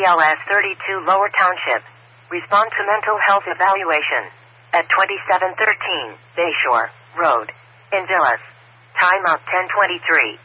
BLS 32 Lower Township. Respond to mental health evaluation. At 2713 Bayshore Road. In Villas. Time out 10:23.